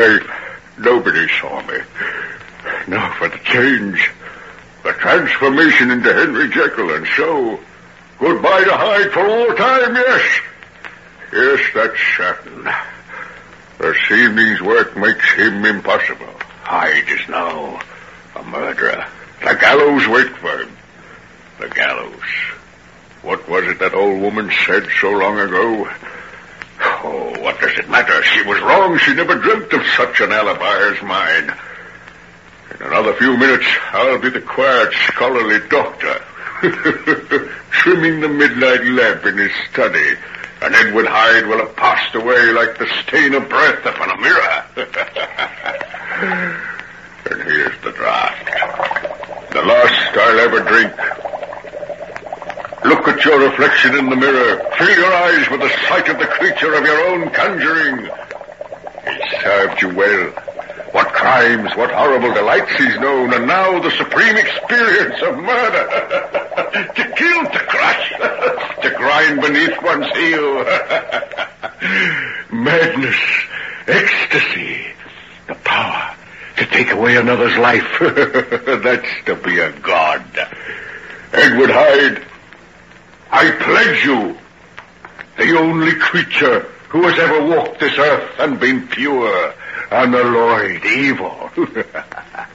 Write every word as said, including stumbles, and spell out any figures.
safe. Nobody saw me. Now for the change. The transformation into Henry Jekyll, and so goodbye to Hyde for all time, yes. Yes, that's certain. This evening's work makes him impossible. Hyde is now a murderer. The gallows wait for him. The gallows. What was it that old woman said so long ago? Oh, what does it matter? She was wrong. She never dreamt of such an alibi as mine. In another few minutes, I'll be the quiet, scholarly doctor, trimming the midnight lamp in his study, and Edward Hyde will have passed away like the stain of breath upon a mirror. And here's the draught. The last I'll ever drink. Look at your reflection in the mirror. Fill your eyes with the sight of the creature of your own conjuring. He served you well. What crimes, what horrible delights he's known, and now the supreme experience of murder. To kill, to crush, to grind beneath one's heel. Madness, ecstasy, the power to take away another's life. That's to be a god. Edward Hyde, I pledge you, the only creature who has ever walked this earth and been pure, unalloyed evil.